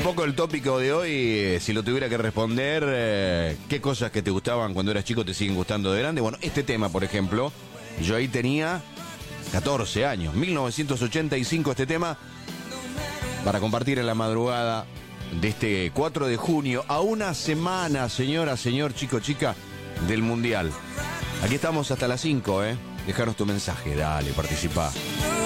poco el tópico de hoy, si lo tuviera que responder, ¿qué cosas que te gustaban cuando eras chico te siguen gustando de grande? Bueno, este tema, por ejemplo, yo ahí tenía 14 años, 1985 este tema, para compartir en la madrugada de este 4 de junio, a una semana, señora, señor, chico, chica, del Mundial. Aquí estamos hasta las 5, Dejaros tu mensaje, dale, participá.